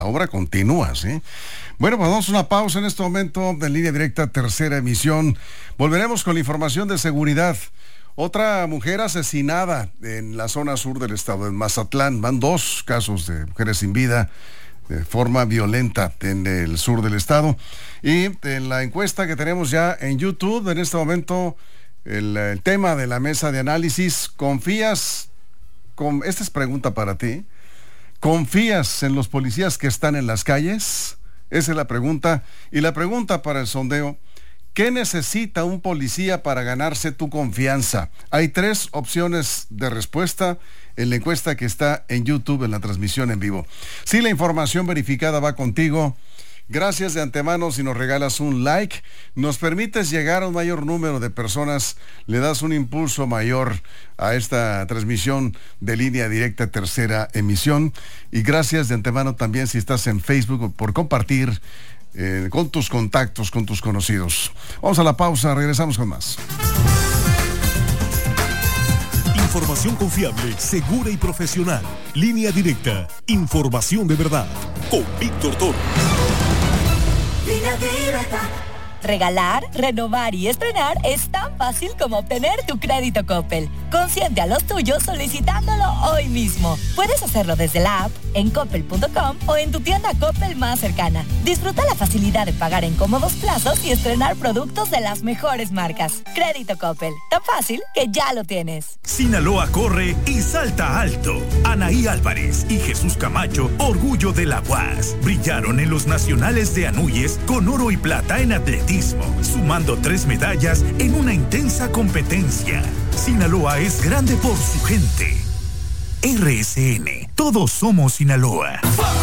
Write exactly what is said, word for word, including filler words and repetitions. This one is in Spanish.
La obra continúa, ¿sí? Bueno, pues vamos a una pausa en este momento de Línea Directa, tercera emisión. Volveremos con la información de seguridad. Otra mujer asesinada en la zona sur del estado, en Mazatlán. Van dos casos de mujeres sin vida de forma violenta en el sur del estado. Y en la encuesta que tenemos ya en YouTube, en este momento, el, el tema de la mesa de análisis, ¿confías? Con, esta es pregunta para ti. ¿Confías en los policías que están en las calles? Esa es la pregunta. Y la pregunta para el sondeo: ¿qué necesita un policía para ganarse tu confianza? Hay tres opciones de respuesta en la encuesta que está en YouTube, en la transmisión en vivo. Si la información verificada va contigo, gracias de antemano si nos regalas un like, nos permites llegar a un mayor número de personas, le das un impulso mayor a esta transmisión de Línea Directa, tercera emisión. Y gracias de antemano también si estás en Facebook por compartir eh, con tus contactos, con tus conocidos. Vamos a la pausa, regresamos con más. Información confiable, segura y profesional. Línea Directa, información de verdad. Con Víctor Toro. Línea Directa. Regalar, renovar y estrenar es tan fácil como obtener tu crédito Coppel. Consiente a los tuyos solicitándolo hoy mismo. Puedes hacerlo desde la app, en coppel punto com o en tu tienda Coppel más cercana. Disfruta la facilidad de pagar en cómodos plazos y estrenar productos de las mejores marcas. Crédito Coppel, tan fácil que ya lo tienes. Sinaloa corre y salta alto. Anaí Álvarez y Jesús Camacho, orgullo de la U A S, brillaron en los nacionales de Anuyes con oro y plata en atletismo, sumando tres medallas en una intensa competencia. Sinaloa es grande por su gente. R S N, todos somos Sinaloa.